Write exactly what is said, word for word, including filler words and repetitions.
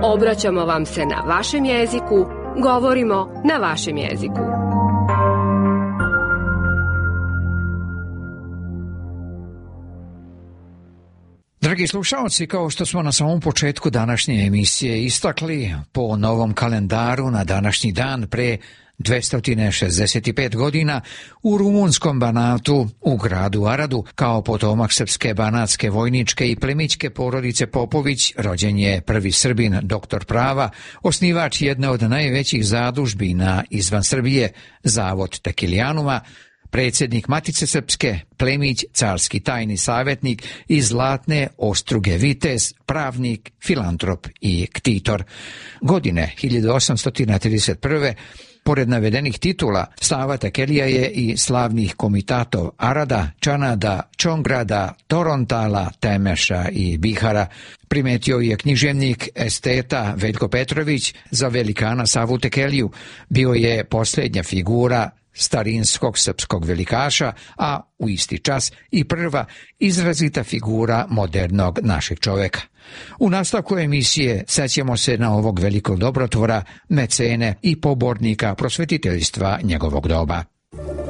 Obraćamo vam se na vašem jeziku, govorimo na vašem jeziku. Dragi slušalci, kao što smo na samom početku današnje emisije istakli, po novom kalendaru na današnji dan pre dvesta šezdeset pet godina u rumunskom Banatu, u gradu Aradu, kao potomak srpske banatske vojničke i plemićke porodice Popović, rođen je prvi Srbin, doktor prava, osnivač jedne od najvećih zadužbina izvan Srbije, Zavod Tekilijanuma, predsjednik Matice Srpske, plemić, carski tajni savjetnik i zlatne ostruge vitez, pravnik, filantrop i ktitor. Godine hiljadu osamsto trideset prve pored navedenih titula, Sava Tekelija je i slavnih komitatov Arada, Čanada, Čongrada, Torontala, Temeša i Bihara. Primetio je književnik esteta Veljko Petrović za velikana Savu Tekeliju. Bio je posljednja figura starinskog srpskog velikaša, a u isti čas i prva izrazita figura modernog našeg čoveka. U nastavku emisije sećamo se na ovog velikog dobrotvora, mecene i pobornika prosvetiteljstva njegovog doba.